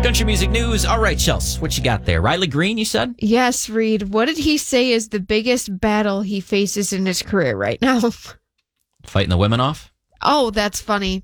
Country music news. All right, Chelsea, what you got there? Riley Green, you said? Yes, Reed. What did he say is the biggest battle he faces in his career right now? Fighting the women off? Oh, that's funny.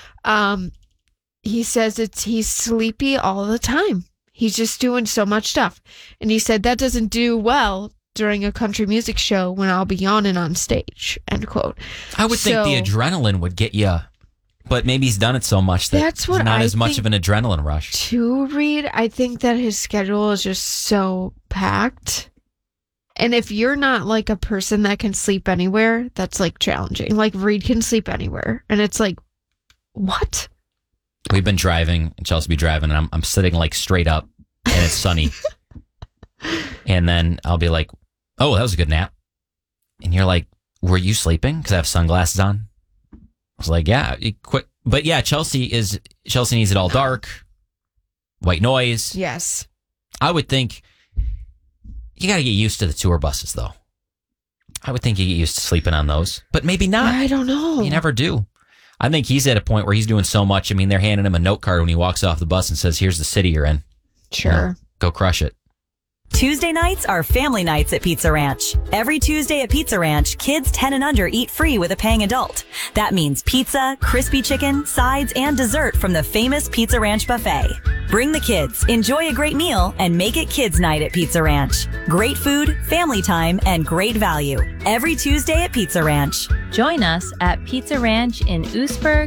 He says he's sleepy all the time. He's just doing so much stuff. And he said that doesn't do well during a country music show when I'll be yawning on stage, end quote. I would think the adrenaline would get you, but maybe he's done it so much that that's what it's not I as much of an adrenaline rush. To Reed, I think that his schedule is just so packed. And if you're not like a person that can sleep anywhere, that's like challenging. Like Reed can sleep anywhere. And it's like, what? We've been driving, and Chelsea be driving, and I'm sitting like straight up, and it's sunny. And then I'll be like, oh, that was a good nap. And you're like, were you sleeping? Because I have sunglasses on. I was like, yeah, quit. But yeah, Chelsea needs it all dark, white noise. Yes. I would think you got to get used to the tour buses, though. I would think you get used to sleeping on those, but maybe not. I don't know. You never do. I think he's at a point where he's doing so much. I mean, they're handing him a note card when he walks off the bus and says, here's the city you're in. Sure. You know, go crush it. Tuesday nights are family nights at Pizza Ranch. Every Tuesday at Pizza Ranch, kids 10 and under eat free with a paying adult. That means pizza, crispy chicken, sides, and dessert from the famous Pizza Ranch buffet. Bring the kids, enjoy a great meal, and make it kids' night at Pizza Ranch. Great food, family time, and great value. Every Tuesday at Pizza Ranch. Join us at Pizza Ranch in Oostburg,